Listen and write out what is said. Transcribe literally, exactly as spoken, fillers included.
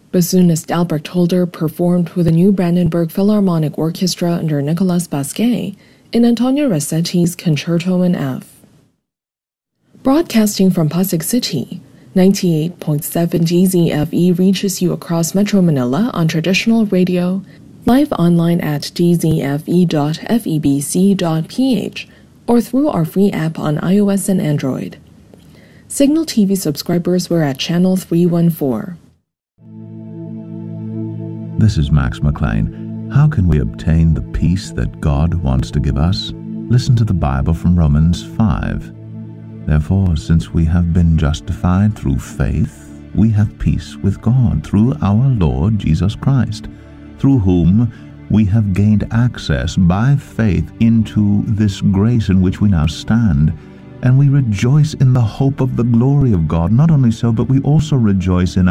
Bassoonist Albrecht Holder performed with the New Brandenburg Philharmonic Orchestra under Nicolas Basquet in Antonio Rossetti's Concerto in F. Broadcasting from Pasig City, ninety-eight point seven D Z F E reaches you across Metro Manila on traditional radio, live online at d z f e dot febc dot p h, or through our free app on iOS and Android. Signal T V subscribers were at channel three one four. This is Max McLean. How can we obtain the peace that God wants to give us? Listen to the Bible from Romans five. Therefore, since we have been justified through faith, we have peace with God through our Lord Jesus Christ, through whom we have gained access by faith into this grace in which we now stand, and we rejoice in the hope of the glory of God. Not only so, but we also rejoice in